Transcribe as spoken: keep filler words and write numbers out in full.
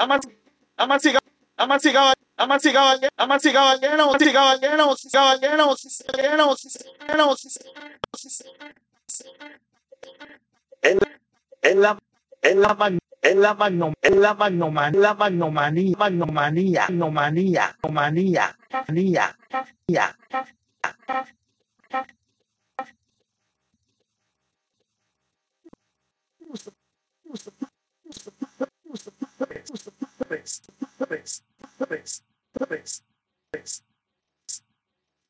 Amas, amas y cab- amas y caball- amas y caball- amas y caballeros, y caballeros, y caballeros, y caballeros, y caballeros, En, en la en la man- en la magno, en la magnomanía, la magnomanía, magnomanía, magnomanía, magnomanía, manía, manía. y